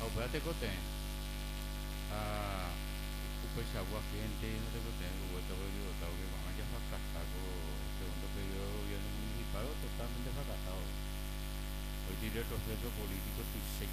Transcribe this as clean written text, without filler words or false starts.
espérate, Cote. Ah, Upechagua, gente, no te contengo, vuelta por el votado que van a ya fracasado. Segundo periodo de gobierno municipal, totalmente fracasado. Hoy tiene el proceso político,